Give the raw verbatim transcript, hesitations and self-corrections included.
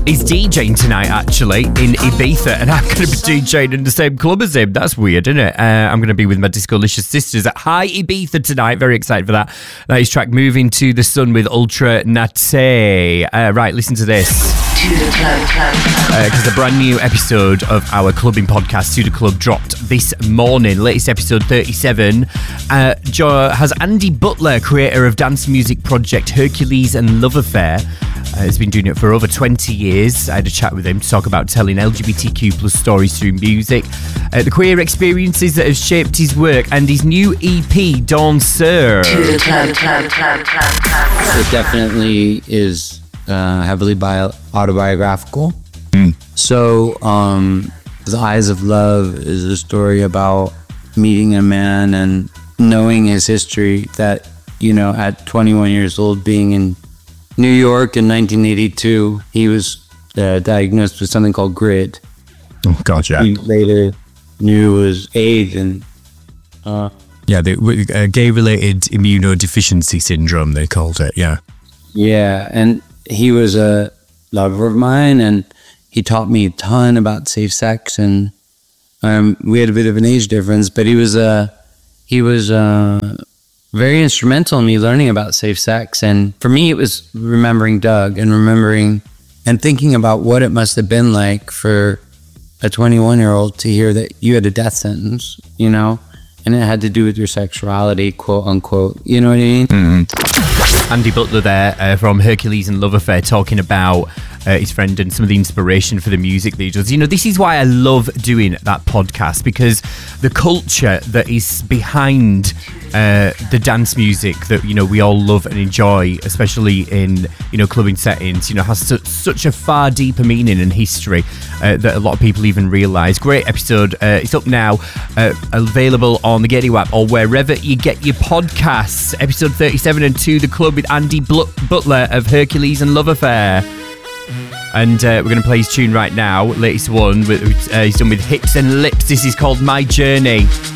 He's DJing tonight, actually, in Ibiza, and I'm going to be DJing in the same club as him. That's weird, isn't it? Uh, I'm going to be with my Discolicious sisters at High Ibiza tonight. Very excited for that. That is track Moving to the Sun with Ultra Nate. Uh, right, listen to this. To the club, club, club. Because uh, a brand new episode of our clubbing podcast, To The Club, dropped this morning. Latest episode thirty-seven uh, jo- has Andy Butler, creator of dance music project Hercules and Love Affair. Uh, he's been doing it for over twenty years. I had a chat with him to talk about telling L G B T Q plus stories through music, uh, the queer experiences that have shaped his work, and his new E P, Dancer. It definitely is uh, heavily bio- autobiographical. Mm. So, um, The Eyes of Love is a story about meeting a man and knowing his history, that, you know, at twenty-one years old, being in New York in nineteen eighty-two, he was uh, diagnosed with something called GRID. Oh, God, yeah. He later knew was AIDS and... Uh, yeah, the uh, gay-related immunodeficiency syndrome, they called it, yeah. Yeah, and he was a lover of mine, and he taught me a ton about safe sex, and um, we had a bit of an age difference, but he was uh, he was uh, very instrumental in me learning about safe sex. And for me, it was remembering Doug and remembering and thinking about what it must have been like for a twenty-one-year-old to hear that you had a death sentence, you know, and it had to do with your sexuality, quote unquote. You know what I mean? Mm-hmm. Andy Butler there uh, from Hercules and Love Affair, talking about uh, his friend and some of the inspiration for the music that he does. You know, this is why I love doing that podcast, because the culture that is behind uh, the dance music that, you know, we all love and enjoy, especially in, you know, clubbing settings, you know, has su- such a far deeper meaning and history uh, that a lot of people even realise. Great episode. Uh, it's up now, uh, available on the Getty app or wherever you get your podcasts. Episode thirty-seven and To The Club with Andy Bl- Butler of Hercules and Love Affair. And uh, we're going to play his tune right now, latest one. With, uh, he's done with Hips and Lips. This is called My Journey.